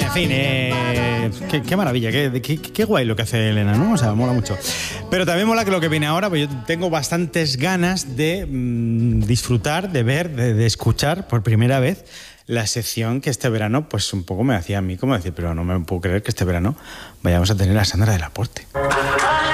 En fin, qué maravilla, qué guay lo que hace Elena, ¿no? O sea, mola mucho. Pero también mola que lo que viene ahora, pues yo tengo bastantes ganas de disfrutar, de ver, de escuchar por primera vez la sección que este verano, pues un poco me hacía a mí como decir, pero no me puedo creer que este verano vayamos a tener a Sandra del Aporte.